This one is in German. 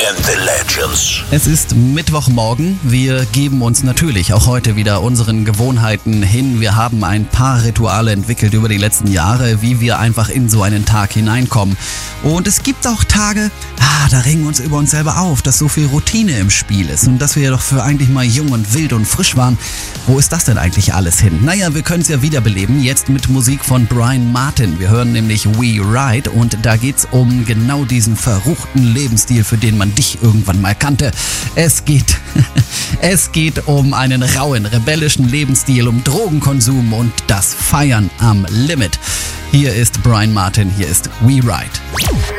and the Legends. Es ist Mittwochmorgen. Wir geben uns natürlich auch heute wieder unseren Gewohnheiten hin. Wir haben ein paar Rituale entwickelt über die letzten Jahre, wie wir einfach in so einen Tag hineinkommen. Und es gibt auch Tage, da regen wir uns über uns selber auf, dass so viel Routine im Spiel ist und dass wir ja doch für eigentlich mal jung und wild und frisch waren. Wo ist das denn eigentlich alles hin? Naja, wir können es ja wiederbeleben, jetzt mit Musik von Brian Martin. Wir hören nämlich We Ride und da geht's um genau diesen verruchten Lebensstil, für den man dich irgendwann mal kannte. Es geht um einen rauen, rebellischen Lebensstil, um Drogenkonsum und das Feiern am Limit. Hier ist Brian Martin, hier ist We Ride.